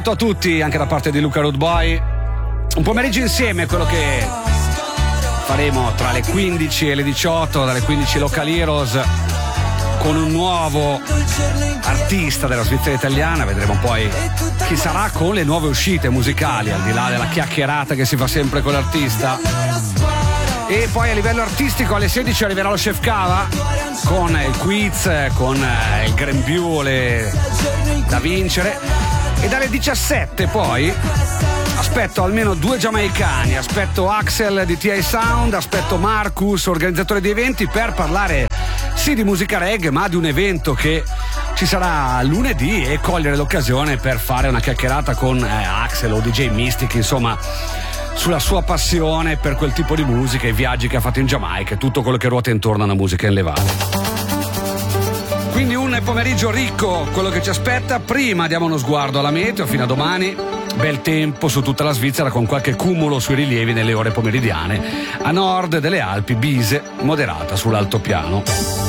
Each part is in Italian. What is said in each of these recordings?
A tutti, anche da parte di Luca Roadboy, un pomeriggio insieme, quello che faremo tra le 15 e le 18, dalle 15 Local Heroes, con un nuovo artista della Svizzera italiana. Vedremo poi chi sarà con le nuove uscite musicali, al di là della chiacchierata che si fa sempre con l'artista. E poi a livello artistico alle 16 arriverà lo Chef Cava con il quiz, con il grembiule da vincere. E dalle 17 poi aspetto almeno 2 giamaicani, aspetto Axel di TI Sound, aspetto Marcus, organizzatore di eventi, per parlare sì di musica reggae, ma di un evento che ci sarà lunedì, e cogliere l'occasione per fare una chiacchierata con Axel o DJ Mystic, insomma, sulla sua passione per quel tipo di musica, i viaggi che ha fatto in Giamaica e tutto quello che ruota intorno alla musica in levante. Quindi un pomeriggio ricco, quello che ci aspetta. Prima diamo uno sguardo alla meteo fino a domani. Bel tempo su tutta la Svizzera, con qualche cumulo sui rilievi nelle ore pomeridiane. A nord delle Alpi bise moderata sull'altopiano.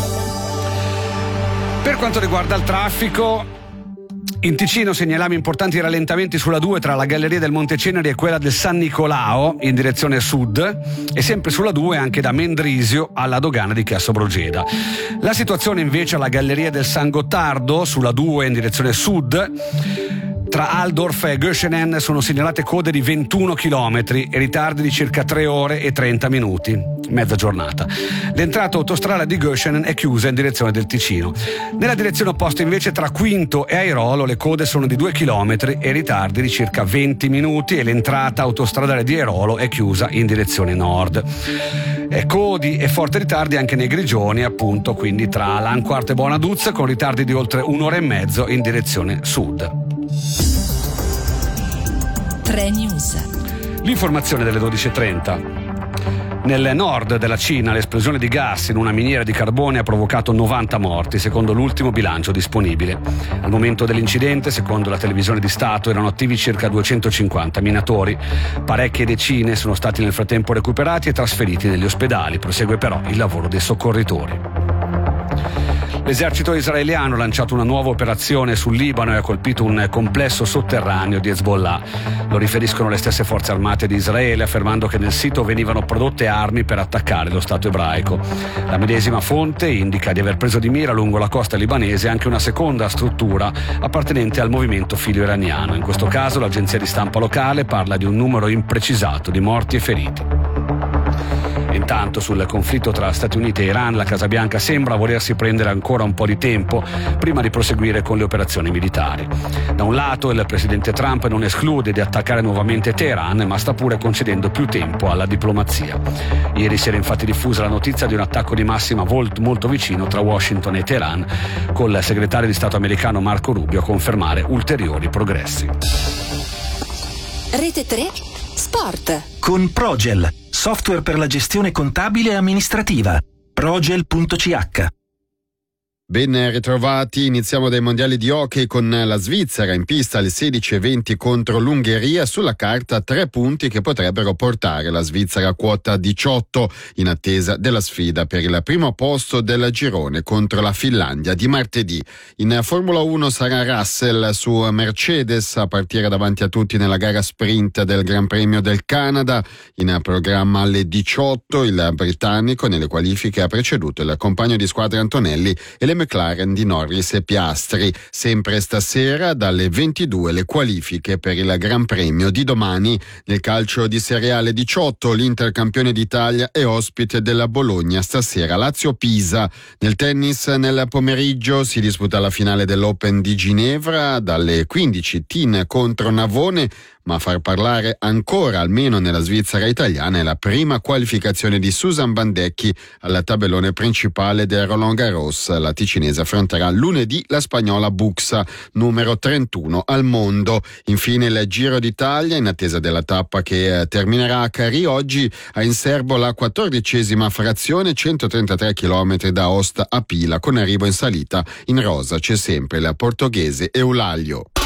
Per quanto riguarda il traffico, in Ticino segnaliamo importanti rallentamenti sulla 2 tra la Galleria del Monte Ceneri e quella del San Nicolao in direzione sud, e sempre sulla 2 anche da Mendrisio alla dogana di Chiasso-Brogeda. La situazione invece alla Galleria del San Gottardo sulla 2 in direzione sud, tra Altdorf e Göschenen sono segnalate code di 21 km e ritardi di circa 3 ore e 30 minuti, mezza giornata. L'entrata autostrada di Göschenen è chiusa in direzione del Ticino. Nella direzione opposta invece, tra Quinto e Airolo, le code sono di 2 km e ritardi di circa 20 minuti, e l'entrata autostradale di Airolo è chiusa in direzione nord. Codi e forti ritardi anche nei Grigioni, appunto, quindi tra Lanquart e Bonaduz, con ritardi di oltre 1 ora e mezzo in direzione sud. 3 News. L'informazione delle 12.30. Nel nord della Cina l'esplosione di gas in una miniera di carbone ha provocato 90 morti, secondo l'ultimo bilancio disponibile. Al momento dell'incidente, secondo la televisione di Stato, erano attivi circa 250 minatori. Parecchie decine sono stati nel frattempo recuperati e trasferiti negli ospedali. Prosegue però il lavoro dei soccorritori. L'esercito israeliano ha lanciato una nuova operazione sul Libano e ha colpito un complesso sotterraneo di Hezbollah. Lo riferiscono le stesse forze armate di Israele, affermando che nel sito venivano prodotte armi per attaccare lo Stato ebraico. La medesima fonte indica di aver preso di mira lungo la costa libanese anche una seconda struttura appartenente al movimento filo-iraniano. In questo caso l'agenzia di stampa locale parla di un numero imprecisato di morti e feriti. Intanto sul conflitto tra Stati Uniti e Iran, la Casa Bianca sembra volersi prendere ancora un po' di tempo prima di proseguire con le operazioni militari. Da un lato il presidente Trump non esclude di attaccare nuovamente Teheran, ma sta pure concedendo più tempo alla diplomazia. Ieri si era infatti diffusa la notizia di un attacco di massima molto vicino tra Washington e Teheran, col segretario di Stato americano Marco Rubio a confermare ulteriori progressi. Rete 3 Sport. Con Progel, software per la gestione contabile e amministrativa. Progel.ch. Ben ritrovati, iniziamo dai mondiali di hockey con la Svizzera in pista alle 16:20 contro l'Ungheria. Sulla carta 3 punti che potrebbero portare la Svizzera a quota 18 in attesa della sfida per il primo posto del girone contro la Finlandia di martedì. In Formula 1 sarà Russell su Mercedes a partire davanti a tutti nella gara sprint del Gran Premio del Canada. In programma alle 18 il britannico nelle qualifiche ha preceduto il compagno di squadra Antonelli e le McLaren di Norris e Piastri. Sempre stasera dalle 22 le qualifiche per il Gran Premio di domani. Nel calcio di Serie A alle 18 l'Inter campione d'Italia è ospite della Bologna stasera Lazio-Pisa. Nel tennis nel pomeriggio si disputa la finale dell'Open di Ginevra dalle 15 Tin contro Navone, ma a far parlare ancora, almeno nella Svizzera italiana, è la prima qualificazione di Susan Bandecchi al tabellone principale del Roland Garros. La ticinese affronterà lunedì la spagnola Buxa, numero 31 al mondo. Infine il Giro d'Italia, in attesa della tappa che terminerà a Carì oggi, ha in serbo la 14ª frazione, 133 km da Aosta a Pila, con arrivo in salita. In rosa c'è sempre la portoghese Eulaglio.